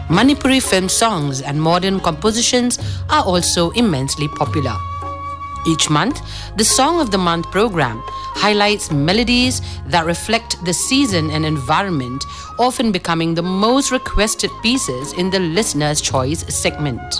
Manipuri film songs and modern compositions are also immensely popular. Each month, the Song of the Month program highlights melodies that reflect the season and environment, often becoming the most requested pieces in the Listener's Choice segment.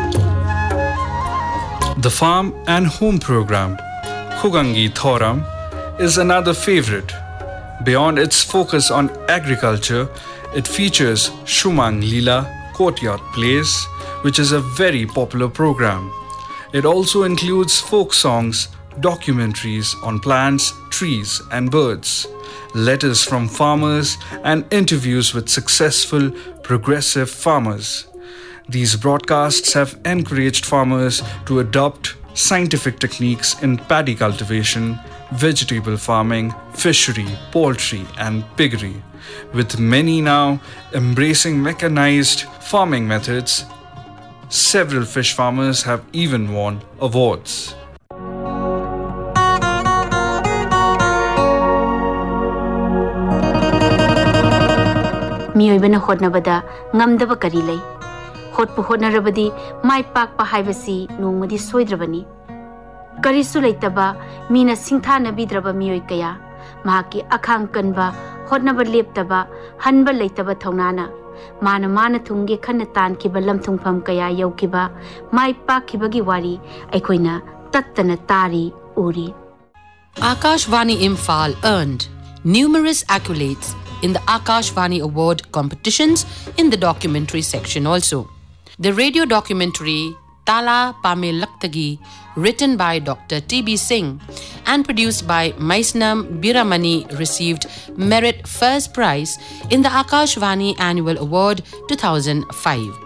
The Farm and Home program, Hugangi Thoram, is another favorite. Beyond its focus on agriculture, it features Shumang Leela Courtyard Plays, which is a very popular program. It also includes folk songs, documentaries on plants, trees, and birds, letters from farmers, and interviews with successful, progressive farmers. These broadcasts have encouraged farmers to adopt scientific techniques in paddy cultivation, vegetable farming, fishery, poultry, and piggery, with many now embracing mechanized farming methods. Several fish farmers have even won awards. Miyoibana hotnabada ngamdaba kari lay. Hotpu hotnarabadi mai pakpa haibasi nongmadi soidrabani. Karisu laitaba mina singthana bidraba miyoi kaya mahaki akhang kanba hotnaba leptaba hanba laitaba thaunana mana thungge khanna tan ki balam thungpham kaya yaukiba mai pakibagi wari aikoina tattana tari uri. Akashvani Imphal earned numerous accolades in the Akashvani Award competitions in the documentary section also. The radio documentary Tala Pame Laktagi, written by Dr. T.B. Singh and produced by Maisnam Biramani, received Merit First Prize in the Akashvani Annual Award 2005.